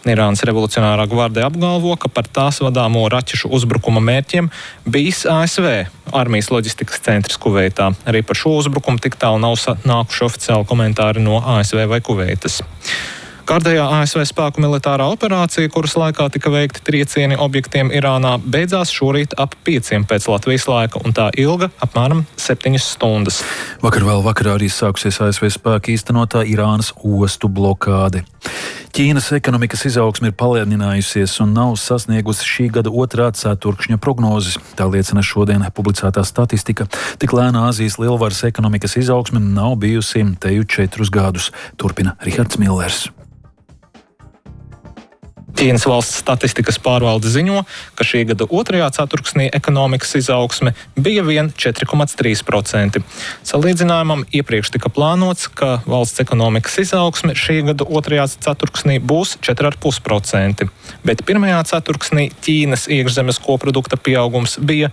Irānas revolucionārā gvardija apgalvo, ka par tās vadāmo raķešu uzbrukuma mērķiem bijis ASV armijas loģistikas centrs Kuveitā. Arī par šo uzbrukumu tik tālu nav nākuši oficiāli komentāri no ASV vai Kuveitas. Kārtējā ASV spēku militārā operācija, kuras laikā tika veikti triecieni objektiem Irānā, beidzās šorīt ap 5 pēc Latvijas laika, un tā ilga apmēram 7 stundas. Vakarā arī sākusies ASV spēku īstenotā Irānas ostu blokāde. Ķīnas ekonomikas izaugsme ir palielinājusies un nav sasniegusi šī gada otrā ceturkšņa prognozes. Tā liecina šodien publicētā statistika. Tik lēna Āzijas lielvaras ekonomikas izaugsme nav bijusi teju 4 gadus, turpina Rihards Millers. Ķīnas valsts statistikas pārvalde ziņo, ka šī gada otrajā ceturksnī ekonomikas izaugsme bija vien 4,3%. Salīdzinājumam iepriekš tika plānots, ka valsts ekonomikas izaugsme šī gada otrajā ceturksnī būs 4,5%, bet pirmajā ceturksnī Ķīnas iekšzemes koprodukta pieaugums bija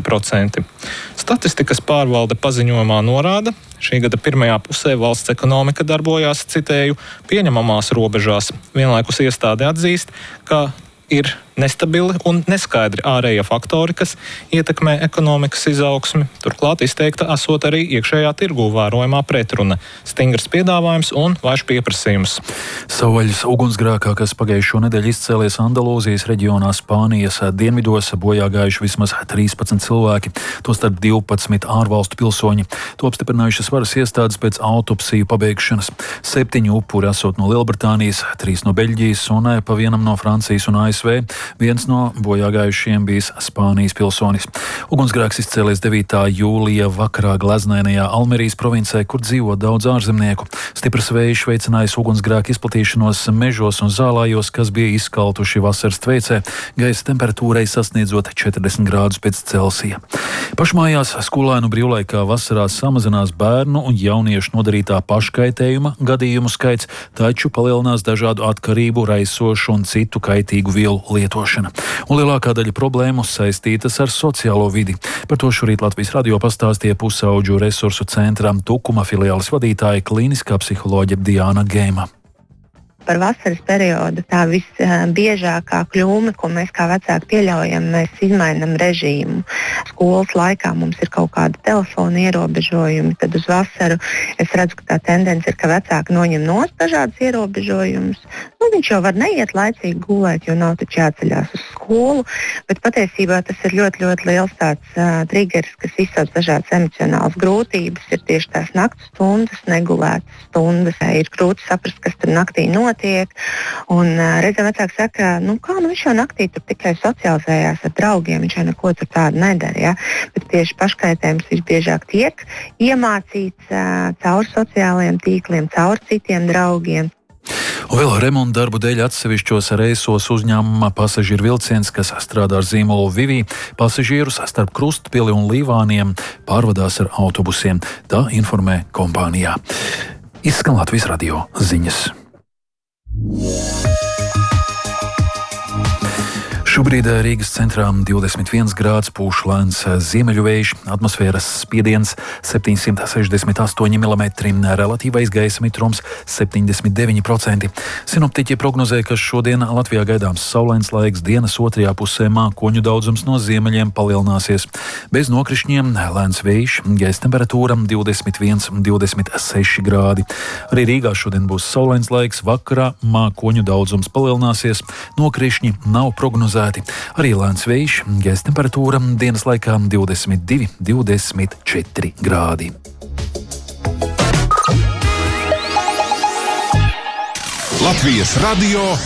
5%. Statistikas pārvalde paziņojumā norāda, šī gada pirmajā pusē valsts ekonomika darbojās, citēju, pieņemamās robežās. Vienlaikus iestāde atzīst, ka ir nestabili un neskaidri ārējie faktori, kas ietekmē ekonomikas izaugsmi. Turklāt izteikta esot arī iekšējā tirgū vērojamā pretruna - stingrs piedāvājums un vājš pieprasījums. Savvaļas ugunsgrēkā, kas pagājušo nedēļu izcēlies Andalūzijas reģionā Spānijas dienvidos, bojā gājuši vismaz 13 cilvēki, tostarp 12 ārvalstu pilsoņi. To apstiprinājušas varas iestādes pēc autopsiju pabeigšanas. 7 upuri esot no Lielbritānijas, 3 no Beļģijas un pa vienam no Francijas un ASV. Viens no bojāgājušiem bijis Spānijas pilsonis. Ugunsgrēks izcēlies 9. jūlija vakarā gleznainajā Almerijas provincē, kur dzīvo daudz ārzemnieku. Stiprs vējš veicinājis ugunsgrēku izplatīšanos mežos un zālājos, kas bija izkaltuši vasaras tveicē, gaisa temperatūrai sasniedzot 40 grādus pēc Celsija. Pašmājās skolēnu brīvlaikā vasarā samazinās bērnu un jauniešu nodarītā paškaitējuma gadījumu skaits, taču palielinās dažādu atkarību raisošu un citu kaitīgu vielu lietošana. Un lielākā daļa problēmu saistītas ar sociālo vidi. Par to šorīt Latvijas radio pastāstīja Pusauģu resursu centra Tukuma filiāles vadītāja klīniskā psiholoģe Diana Geima. Par vasaras periodu tā visbiežākā kļūme, ko mēs kā vecāki pieļaujam, mēs izmainām režīmu. Skolas laikā mums ir kaut kādi telefona ierobežojumi, tad uz vasaru es redzu, ka tā tendence ir, ka vecāki noņem nost dažādas ierobežojumus. Viņš jau var neiet laicīgi gulēt, jo nav taču jāceļās uz skolu, bet patiesībā tas ir ļoti, ļoti liels tāds triggers, kas izsauc dažādas emocionālas grūtības. Ir tieši tās nakts stundas, negulētas stundas. Ir grūti saprast, kas tur naktī notiek. Un reizēm vecāki saka, viņš jau naktī tur tikai socializējās ar draugiem, viņš jau neko tur tādu nedara. Ja? Bet tieši paškaitējums visbiežāk tiek iemācīts caur sociālajiem tīkliem, caur citiem draugiem. Un vēl remonta darbu dēļ atsevišķos reisos uzņēmuma pasažieru vilciens, kas strādā ar zīmolu Vivī, pasažierus starp Krustpili un Līvāniem pārvadās ar autobusiem. Tā informē kompānijā. Izskan Latvijas radio ziņas. Šobrīd Rīgas centrā 21 grāds pūš lēns ziemeļu vējš, atmosfēras spiediens 768 mm, relatīvais gaisa mitrums 79%. Sinoptiķi prognozē, ka šodien Latvijā gaidāms saulains laiks, dienas otrajā pusē mākoņu daudzums no ziemeļiem palielināsies. Bez nokrišņiem lēns vējš, gaisa temperatūra 21–26 grādi. Arī Rīgā šodien būs saulains laiks, vakarā mākoņu daudzums palielināsies, nokrišņi nav prognozēti. Arī lēns vējš, gaisa temperatūra dienas laikā 22–24 grādi. Latvijas radio